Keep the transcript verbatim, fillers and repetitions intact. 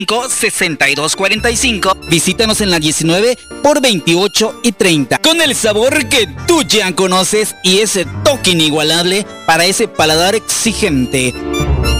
sesenta y dos cuarenta y cinco. Visítanos en la diecinueve por veintiocho y treinta. Con el sabor que tú ya conoces y ese toque inigualable para ese paladar exigente.